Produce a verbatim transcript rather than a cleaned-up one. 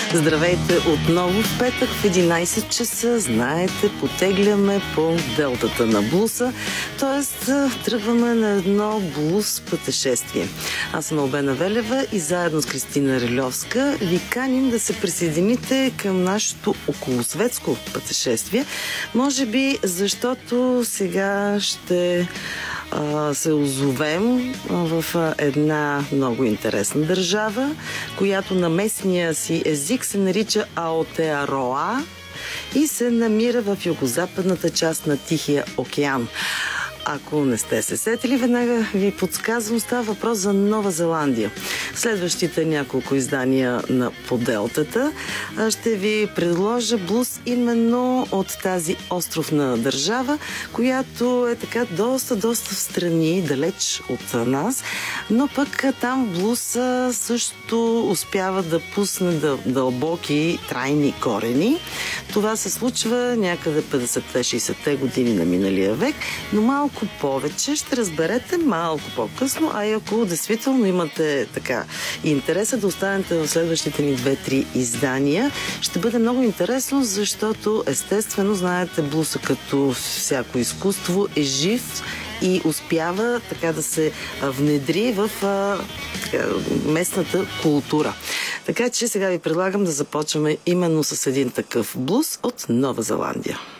Здравейте отново в петък в единайсет часа. Знаете, потегляме по делтата на блуса, т.е. тръгваме на едно блуз пътешествие. Аз съм Албена Велева и заедно с Кристина Рилевска ви каним да се присъедините към нашето околосветско пътешествие. Може би защото сега ще се озовем в една много интересна държава, която на местния си език се нарича Аотеароа и се намира в югозападната част на Тихия океан. Ако не сте се сетили, веднага ви подсказвам, става въпрос за Нова Зеландия. Следващите няколко издания на Поделтата ще ви предложа блуз именно от тази островна държава, която е така доста, доста в страни, далеч от нас, но пък там блуз също успява да пусне дълбоки, трайни корени. Това се случва някъде петдесетте-шейсетте години на миналия век, но малко повече ще разберете малко по-късно, а и ако действително имате така интереса да останете в следващите ни две-три издания, ще бъде много интересно, защото естествено, знаете, блуса като всяко изкуство е жив и успява така да се внедри в а, така, местната култура. Така че сега ви предлагам да започваме именно с един такъв блуз от Нова Зеландия.